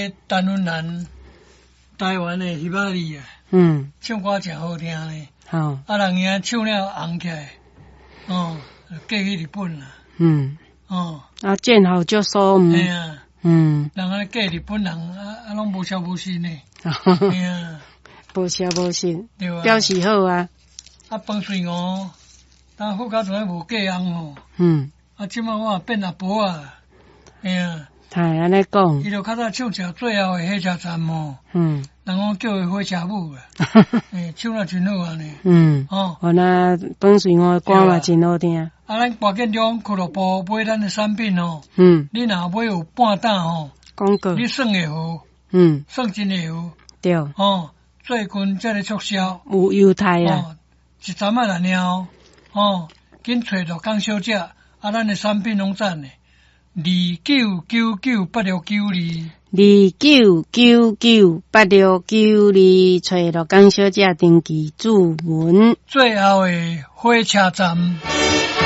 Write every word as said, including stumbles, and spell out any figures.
个陈文兰，台湾的希巴里啊， 嗯， 唱歌真好听咧。 好， 啊，人遐唱了红起来，哦，嫁去日本啦。 嗯， 哦， 啊，见好就收， 哎呀， 嗯， 人安尼嫁日本人啊啊，拢无消无息呢。哎呀， 无消无息， 对啊， 表示好啊。 啊，饭水哦，但好甲从无嫁翁哦。 嗯， 啊，即摆我也变阿婆啊。哎呀， 太安尼讲， 伊就较早唱着最后的火车站哦。 嗯， 人讲叫伊火车母啊。哎，唱了真好安尼。 嗯， 哦， 我那本水我的歌嘛真好听。 啊，咱挂建中俱乐部买咱的产品哦。 嗯， 你若买有半担哦， 广告， 你算会好， 嗯， 算真会好。 对， 哦，最近才咧促销， 有优待啊。 哦，一站仔来了，哦，紧找着江小姐，啊，咱的产品拢赞的，二九九九八六九二， 二九九九八六九二，找到江小姐登记注文。 最后的火车站。